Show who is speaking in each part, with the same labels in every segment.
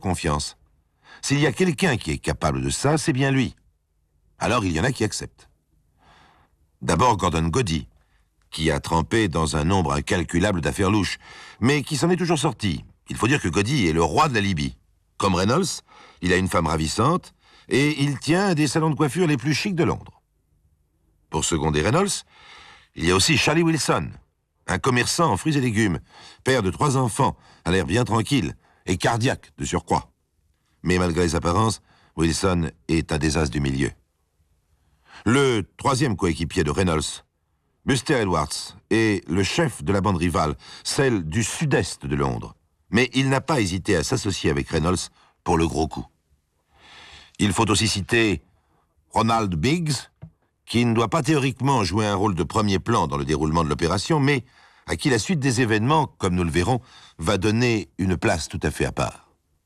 Speaker 1: confiance. S'il y a quelqu'un qui est capable de ça, c'est bien lui. Alors il y en a qui acceptent. D'abord Gordon Godey, qui a trempé dans un nombre incalculable d'affaires louches, mais qui s'en est toujours sorti. Il faut dire que Godey est le roi de la Libye. Comme Reynolds, il a une femme ravissante, et il tient un des salons de coiffure les plus chics de Londres. Pour seconder Reynolds, il y a aussi Charlie Wilson, un commerçant en fruits et légumes, père de 3 enfants, à l'air bien tranquille, et cardiaque de surcroît. Mais malgré les apparences, Wilson est un des as du milieu. Le 3e coéquipier de Reynolds, Buster Edwards, est le chef de la bande rivale, celle du sud-est de Londres. Mais il n'a pas hésité à s'associer avec Reynolds pour le gros coup. Il faut aussi citer Ronald Biggs, qui ne doit pas théoriquement jouer un rôle de premier plan dans le déroulement de l'opération, mais à qui la suite des événements, comme nous le verrons, va donner une place tout à fait à part.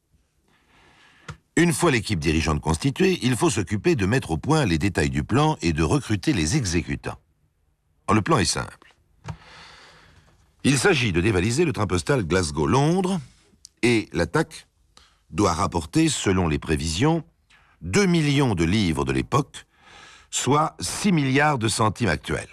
Speaker 1: Une fois l'équipe dirigeante constituée, il faut s'occuper de mettre au point les détails du plan et de recruter les exécutants. Le plan est simple. Il s'agit de dévaliser le train postal Glasgow-Londres et l'attaque doit rapporter, selon les prévisions, 2 millions de livres de l'époque, soit 6 milliards de centimes actuels.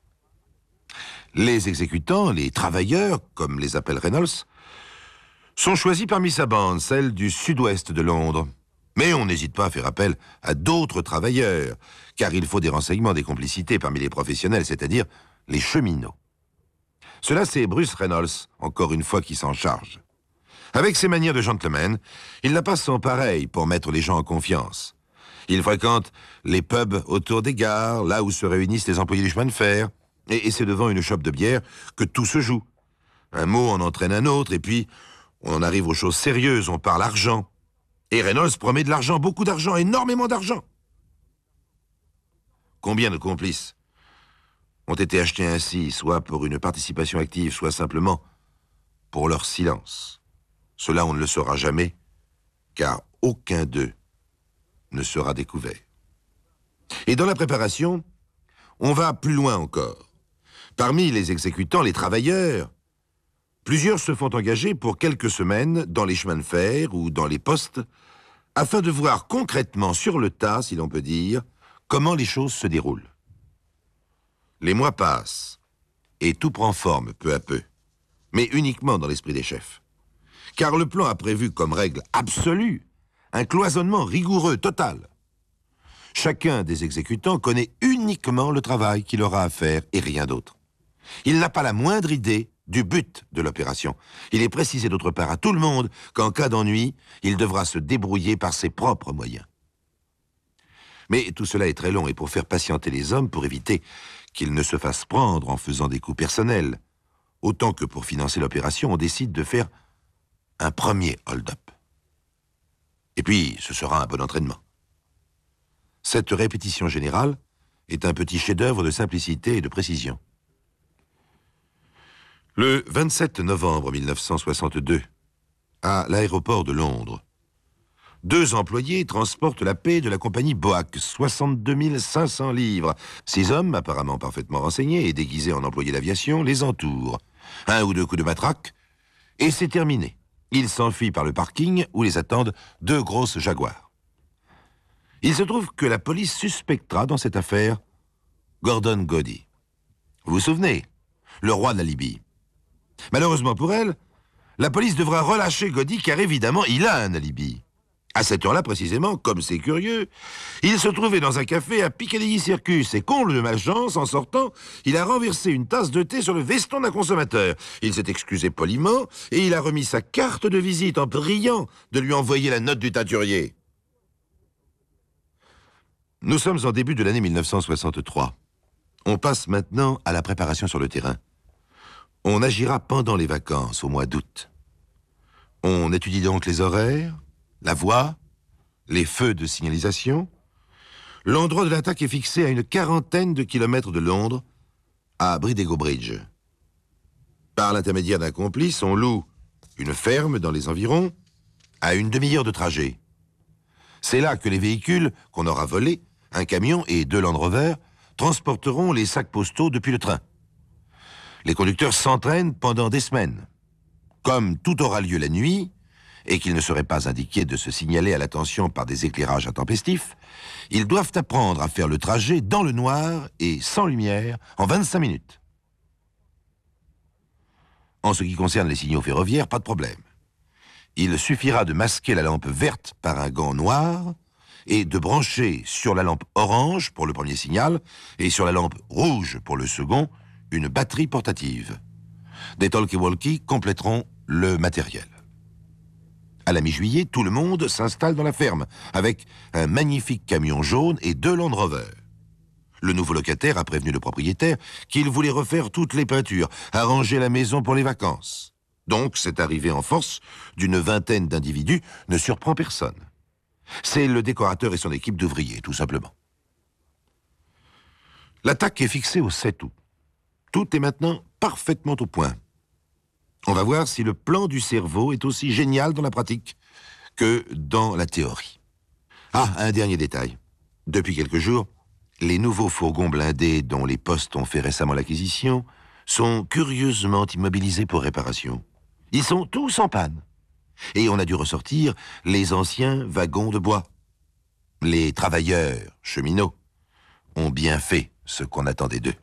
Speaker 1: Les exécutants, les travailleurs, comme les appelle Reynolds, sont choisis parmi sa bande, celle du sud-ouest de Londres. Mais on n'hésite pas à faire appel à d'autres travailleurs, car il faut des renseignements, des complicités parmi les professionnels, c'est-à-dire les cheminots. Cela, c'est Bruce Reynolds, encore une fois, qui s'en charge. Avec ses manières de gentleman, il n'a pas son pareil pour mettre les gens en confiance. Il fréquente les pubs autour des gares, là où se réunissent les employés du chemin de fer, et c'est devant une chope de bière que tout se joue. Un mot en entraîne un autre, et puis on en arrive aux choses sérieuses, on parle argent. Et Reynolds promet de l'argent, beaucoup d'argent, énormément d'argent. Combien de complices ont été achetés ainsi, soit pour une participation active, soit simplement pour leur silence? Cela, on ne le saura jamais, car aucun d'eux ne sera découvert. Et dans la préparation, on va plus loin encore. Parmi les exécutants, les travailleurs, plusieurs se font engager pour quelques semaines dans les chemins de fer ou dans les postes, afin de voir concrètement sur le tas, si l'on peut dire, comment les choses se déroulent. Les mois passent, et tout prend forme peu à peu, mais uniquement dans l'esprit des chefs. Car le plan a prévu comme règle absolue un cloisonnement rigoureux, total. Chacun des exécutants connaît uniquement le travail qu'il aura à faire et rien d'autre. Il n'a pas la moindre idée du but de l'opération. Il est précisé d'autre part à tout le monde qu'en cas d'ennui, il devra se débrouiller par ses propres moyens. Mais tout cela est très long et pour faire patienter les hommes, pour éviter qu'ils ne se fassent prendre en faisant des coups personnels, autant que pour financer l'opération, on décide de faire un premier hold-up. Et puis, ce sera un bon entraînement. Cette répétition générale est un petit chef-d'œuvre de simplicité et de précision. Le 27 novembre 1962, à l'aéroport de Londres, 2 employés transportent la paix de la compagnie Boac, 62 500 livres. Ces hommes, apparemment parfaitement renseignés et déguisés en employés d'aviation, les entourent. 1 ou 2 coups de matraque, et c'est terminé. Ils s'enfuient par le parking où les attendent 2 grosses Jaguars. Il se trouve que la police suspectera dans cette affaire Gordon Godey. Vous vous souvenez, le roi de la Libye. Malheureusement pour elle, la police devra relâcher Godey car évidemment il a un alibi. À cette heure-là précisément, comme c'est curieux, il se trouvait dans un café à Piccadilly Circus et comble de malchance, en sortant, il a renversé une tasse de thé sur le veston d'un consommateur. Il s'est excusé poliment et il a remis sa carte de visite en priant de lui envoyer la note du teinturier. Nous sommes en début de l'année 1963. On passe maintenant à la préparation sur le terrain. On agira pendant les vacances, au mois d'août. On étudie donc les horaires, la voie, les feux de signalisation. L'endroit de l'attaque est fixé à une 40aine de kilomètres de Londres, à Bridego Bridge. Par l'intermédiaire d'un complice, on loue une ferme dans les environs, à une demi-heure de trajet. C'est là que les véhicules qu'on aura volés, un camion et 2 Land Rover, transporteront les sacs postaux depuis le train. Les conducteurs s'entraînent pendant des semaines. Comme tout aura lieu la nuit, et qu'ils ne seraient pas indiqués de se signaler à l'attention par des éclairages intempestifs, ils doivent apprendre à faire le trajet dans le noir et sans lumière en 25 minutes. En ce qui concerne les signaux ferroviaires, pas de problème. Il suffira de masquer la lampe verte par un gant noir et de brancher sur la lampe orange pour le premier signal et sur la lampe rouge pour le second une batterie portative. Des talkie-walkie compléteront le matériel. À la mi-juillet, tout le monde s'installe dans la ferme avec un magnifique camion jaune et 2 Land Rover. Le nouveau locataire a prévenu le propriétaire qu'il voulait refaire toutes les peintures, arranger la maison pour les vacances. Donc, cette arrivée en force d'une vingtaine d'individus ne surprend personne. C'est le décorateur et son équipe d'ouvriers, tout simplement. L'attaque est fixée au 7 août. Tout est maintenant parfaitement au point. On va voir si le plan du cerveau est aussi génial dans la pratique que dans la théorie. Ah, un dernier détail. Depuis quelques jours, les nouveaux fourgons blindés dont les postes ont fait récemment l'acquisition sont curieusement immobilisés pour réparation. Ils sont tous en panne. Et on a dû ressortir les anciens wagons de bois. Les travailleurs, cheminots, ont bien fait ce qu'on attendait d'eux.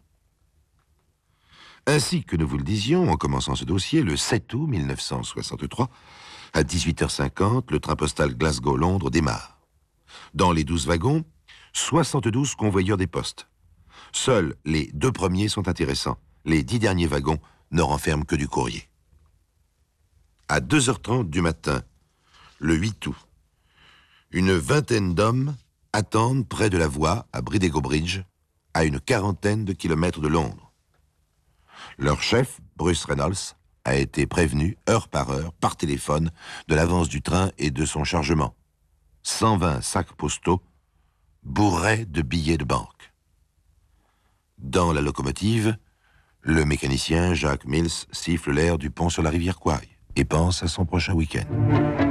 Speaker 1: Ainsi que nous vous le disions en commençant ce dossier, le 7 août 1963, à 18h50, le train postal Glasgow-Londres démarre. Dans les 12 wagons, 72 convoyeurs des postes. Seuls les 2 premiers sont intéressants. Les 10 derniers wagons ne renferment que du courrier. À 2h30 du matin, le 8 août, une vingtaine d'hommes attendent près de la voie à Bridego Bridge, à une 40aine de kilomètres de Londres. Leur chef, Bruce Reynolds, a été prévenu heure par heure, par téléphone, de l'avance du train et de son chargement. 120 sacs postaux bourrés de billets de banque. Dans la locomotive, le mécanicien Jacques Mills siffle l'air du pont sur la rivière Kwai et pense à son prochain week-end.